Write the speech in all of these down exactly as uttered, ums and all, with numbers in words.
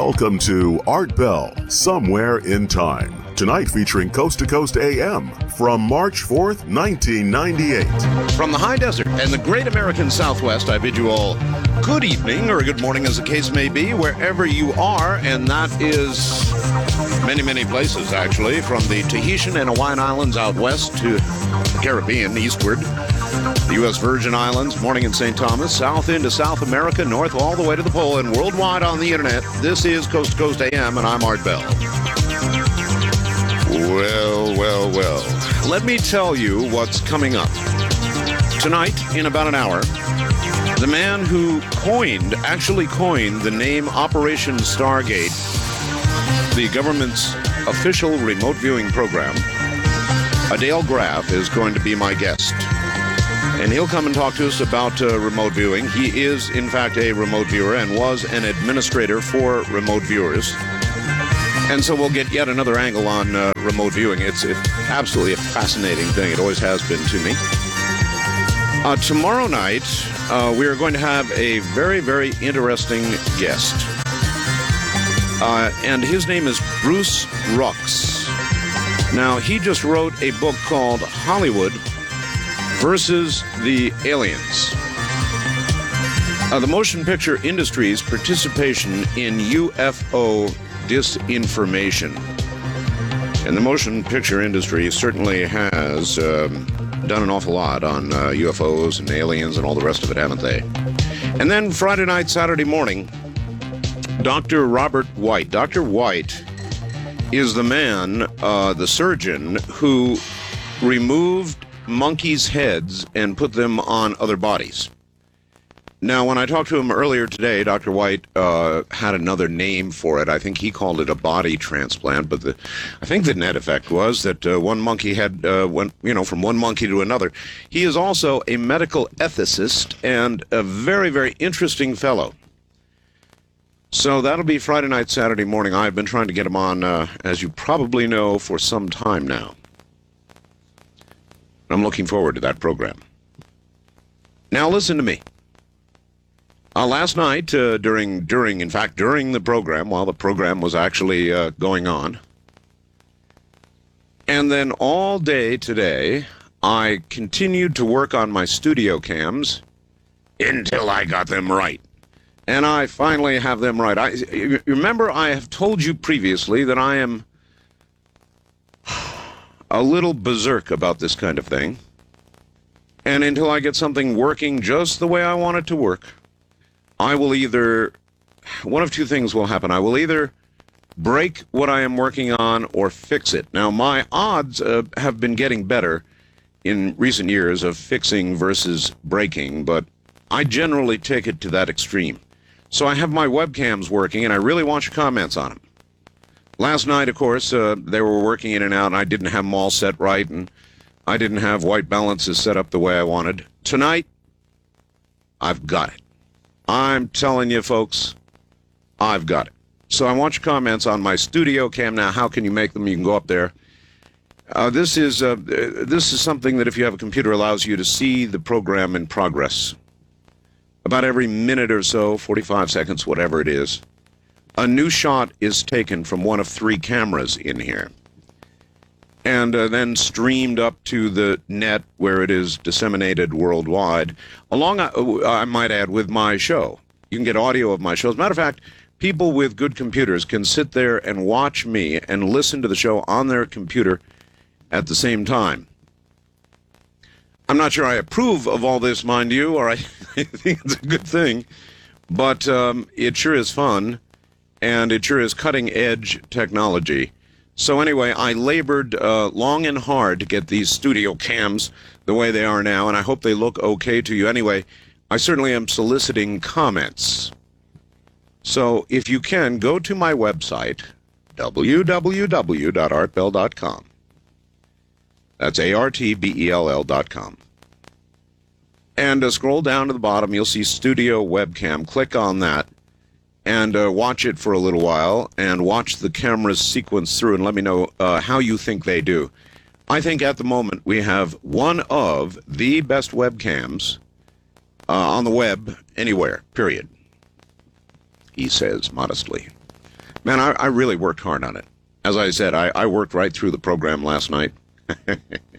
Welcome to Art Bell, Somewhere in Time. Tonight featuring Coast to Coast A M from March fourth, nineteen ninety-eight. From the high desert and the great American Southwest, I bid you all good evening or good morning as the case may be, wherever you are, and that is many, many places actually, from the Tahitian and Hawaiian Islands out west to the Caribbean eastward, the U S Virgin Islands, morning in Saint Thomas, south into South America, north all the way to the pole, and worldwide on the internet. This is Coast to Coast A M, and I'm Art Bell. Well, well, well. Let me tell you what's coming up. Tonight, in about an hour, the man who coined, actually coined the name Operation Stargate, the government's official remote viewing program, Adele Graff, is going to be my guest. And he'll come and talk to us about uh, remote viewing. He is, in fact, a remote viewer and was an administrator for remote viewers. And so we'll get yet another angle on uh, remote viewing. It's, it's absolutely a fascinating thing. It always has been to me. Uh, tomorrow night, uh, we are going to have a very, very interesting guest. Uh, and his name is Bruce Rux. Now, he just wrote a book called Hollywood versus the Aliens. Uh, the motion picture industry's participation in U F O disinformation. And the motion picture industry certainly has um, done an awful lot on uh, U F Os and aliens and all the rest of it, haven't they? And then Friday night, Saturday morning, Doctor Robert White. Doctor White is the man, uh, the surgeon, who removed monkeys' heads and put them on other bodies. Now, when I talked to him earlier today, Doctor White uh, had another name for it. I think he called it a body transplant, but the, I think the net effect was that uh, one monkey had uh, went, you know, from one monkey to another. He is also a medical ethicist and a very, very interesting fellow. So that'll be Friday night, Saturday morning. I've been trying to get him on, uh, as you probably know, for some time now. I'm looking forward to that program. Now listen to me. Uh, last night, uh, during, during, in fact, during the program, while the program was actually uh, going on, and then all day today, I continued to work on my studio cams until I got them right. And I finally have them right. I, you remember, I have told you previously that I am a little berserk about this kind of thing. And until I get something working just the way I want it to work, I will either, one of two things will happen. I will either break what I am working on or fix it. Now, my odds uh, have been getting better in recent years of fixing versus breaking, but I generally take it to that extreme. So I have my webcams working, and I really want your comments on them. Last night, of course, uh, they were working in and out, and I didn't have them all set right, and I didn't have white balances set up the way I wanted. Tonight, I've got it. I'm telling you, folks, I've got it. So I want your comments on my studio cam. Now, how can you make them? You can go up there. Uh, this is uh, this is something that, if you have a computer, allows you to see the program in progress. About every minute or so, forty-five seconds, whatever it is, a new shot is taken from one of three cameras in here, and uh, then streamed up to the net where it is disseminated worldwide, along, uh, I might add, with my show. You can get audio of my show. As a matter of fact, people with good computers can sit there and watch me and listen to the show on their computer at the same time. I'm not sure I approve of all this, mind you, or I think it's a good thing, but um, it sure is fun, and it sure is cutting-edge technology. So anyway, I labored uh, long and hard to get these studio cams the way they are now, and I hope they look okay to you. Anyway, I certainly am soliciting comments. So if you can, go to my website, w w w dot art bell dot com. That's A R T B E L L dot com. And uh, scroll down to the bottom, you'll see Studio Webcam. Click on that. And uh, watch it for a little while, and watch the cameras sequence through, and let me know uh, how you think they do. I think at the moment we have one of the best webcams uh, on the web anywhere, period. He says modestly. Man, I, I really worked hard on it. As I said, I, I worked right through the program last night. uh,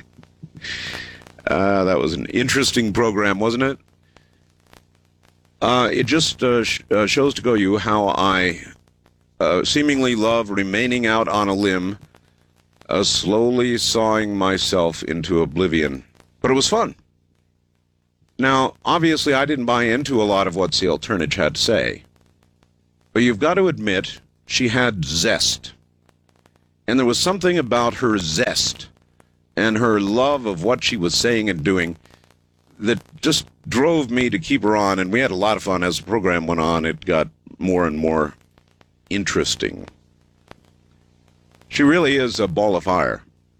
that was an interesting program, wasn't it? Uh, it just uh, sh- uh, shows to go you how I uh, seemingly love remaining out on a limb, uh, slowly sawing myself into oblivion. But it was fun. Now, obviously, I didn't buy into a lot of what Seal Turnage had to say. But you've got to admit, she had zest. And there was something about her zest and her love of what she was saying and doing that just drove me to keep her on, and we had a lot of fun. As the program went on, it got more and more interesting. She really is a ball of fire.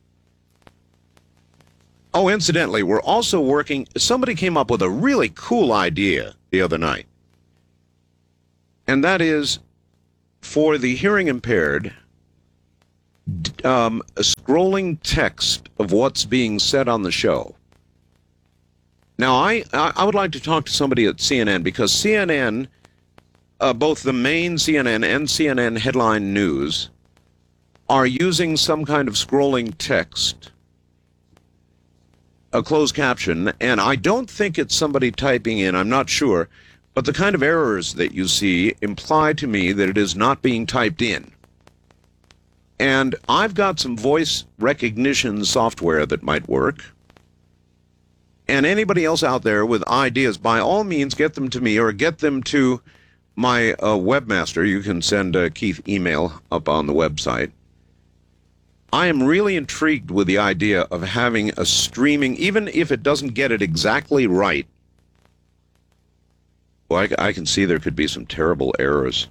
Oh, incidentally, we're also working, somebody came up with a really cool idea the other night, and that is for the hearing impaired, um, a scrolling text of what's being said on the show. Now, I, I would like to talk to somebody at C N N, because C N N, uh, both the main C N N and C N N Headline News, are using some kind of scrolling text, a closed caption, and I don't think it's somebody typing in, I'm not sure, but the kind of errors that you see imply to me that it is not being typed in. And I've got some voice recognition software that might work. And anybody else out there with ideas, by all means, get them to me or get them to my uh, webmaster. You can send uh, Keith email up on the website. I am really intrigued with the idea of having a streaming, even if it doesn't get it exactly right. Well, I, I can see there could be some terrible errors.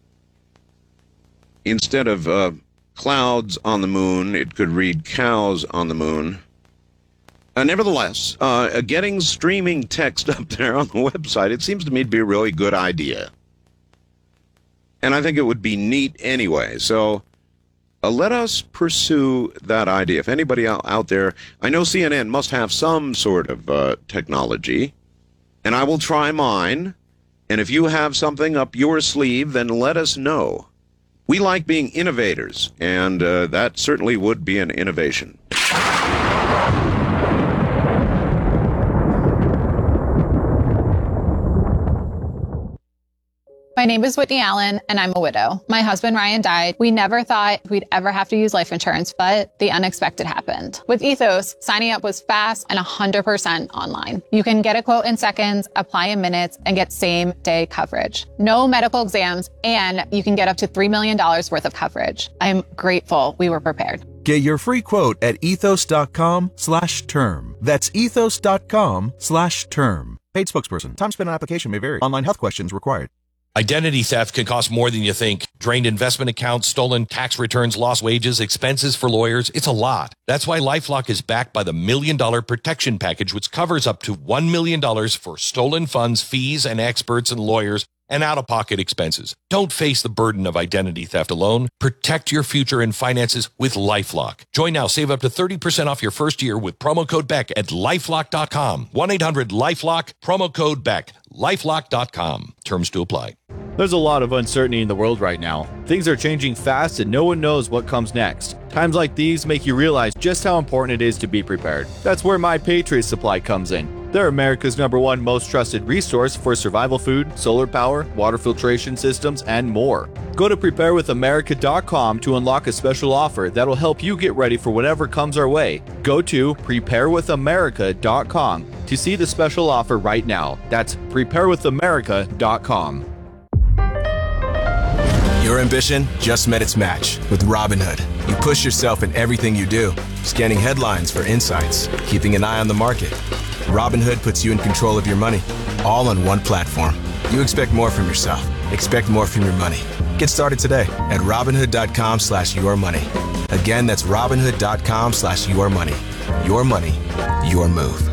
Instead of uh, clouds on the moon, it could read cows on the moon. Uh, nevertheless, uh, getting streaming text up there on the website, it seems to me to be a really good idea. And I think it would be neat anyway. So uh, let us pursue that idea. If anybody out, out there, I know C N N must have some sort of uh, technology, and I will try mine. And if you have something up your sleeve, then let us know. We like being innovators, and uh, that certainly would be an innovation. My name is Whitney Allen, and I'm a widow. My husband, Ryan, died. We never thought we'd ever have to use life insurance, but the unexpected happened. With Ethos, signing up was fast and one hundred percent online. You can get a quote in seconds, apply in minutes, and get same-day coverage. No medical exams, and you can get up to three million dollars worth of coverage. I'm grateful we were prepared. Get your free quote at ethos.com slash term. That's ethos.com slash term. Paid spokesperson. Time spent on application may vary. Online health questions required. Identity theft can cost more than you think. Drained investment accounts, stolen tax returns, lost wages, expenses for lawyers. It's a lot. That's why LifeLock is backed by the Million Dollar Protection Package, which covers up to one million dollars for stolen funds, fees, and experts and lawyers, and out-of-pocket expenses. Don't face the burden of identity theft alone. Protect your future and finances with LifeLock. Join now. Save up to thirty percent off your first year with promo code Beck at lifelock dot com. one eight hundred lifelock, promo code Beck. lifelock dot com. Terms to apply. There's a lot of uncertainty in the world right now. Things are changing fast and no one knows what comes next. Times like these make you realize just how important it is to be prepared. That's where My Patriot Supply comes in. They're America's number one most trusted resource for survival food, solar power, water filtration systems, and more. Go to prepare with america dot com to unlock a special offer that'll help you get ready for whatever comes our way. Go to prepare with america dot com to see the special offer right now. That's prepare with america dot com. Your ambition just met its match with Robinhood. You push yourself in everything you do, scanning headlines for insights, keeping an eye on the market. Robinhood puts you in control of your money, all on one platform. You expect more from yourself. Expect more from your money. Get started today at Robinhood.com slash your money. Again, that's Robinhood.com slash your money. Your money, your move.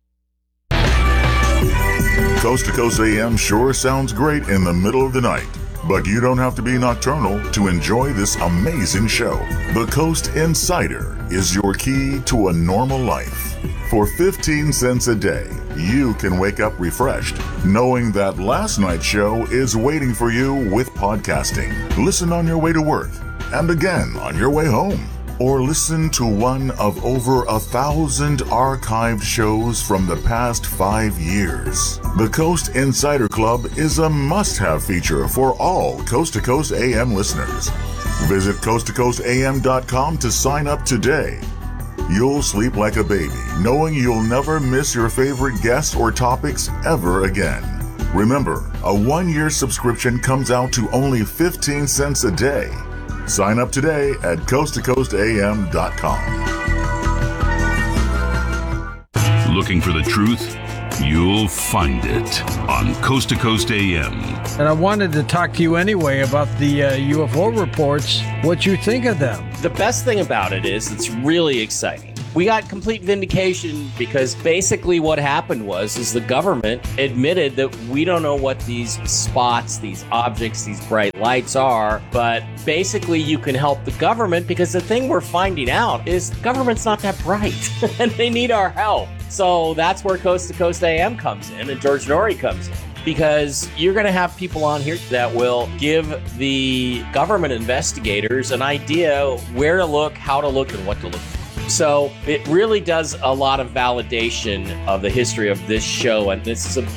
Coast to Coast A M sure sounds great in the middle of the night. But you don't have to be nocturnal to enjoy this amazing show. The Coast Insider is your key to a normal life. For fifteen cents a day, you can wake up refreshed, knowing that last night's show is waiting for you with podcasting. Listen on your way to work, and again on your way home. Or listen to one of over a thousand archived shows from the past five years. The Coast Insider Club is a must-have feature for all Coast to Coast A M listeners. Visit coast to coast a m dot com to sign up today. You'll sleep like a baby, knowing you'll never miss your favorite guests or topics ever again. Remember, a one-year subscription comes out to only fifteen cents a day. Sign up today at coast to coast a m dot com. Looking for the truth? You'll find it on Coast to Coast A M. And I wanted to talk to you anyway about the uh, U F O reports, what you think of them. The best thing about it is it's really exciting. We got complete vindication because basically what happened was is the government admitted that we don't know what these spots, these objects, these bright lights are, but basically you can help the government because the thing we're finding out is the government's not that bright and they need our help. So that's where Coast to Coast A M comes in and George Noory comes in. Because you're going to have people on here that will give the government investigators an idea where to look, how to look, and what to look for. So it really does a lot of validation of the history of this show, and this is a